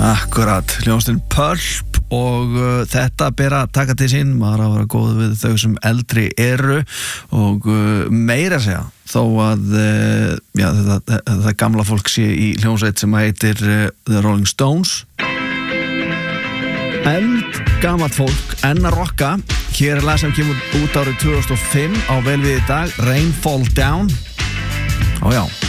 Akkurat, hljómsveitin Pulp og þetta ber að taka til sín, maður að vera góð við þau sem eldri eru og meira að segja þó að það gamla fólk sé í hljómsveit sem heitir The Rolling Stones. Gamalt fólk, enn að rocka. Hér er lag sem kemur út árið 2005 á vel við í dag, Rain Fall Down. Já